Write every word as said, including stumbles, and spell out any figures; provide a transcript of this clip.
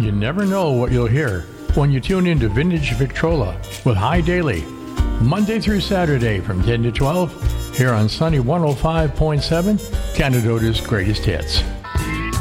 you never know what you'll hear when you tune into Vintage Victrola with High Daily, Monday through Saturday from ten to twelve, here on Sunny one oh five point seven, Canadota's Greatest Hits.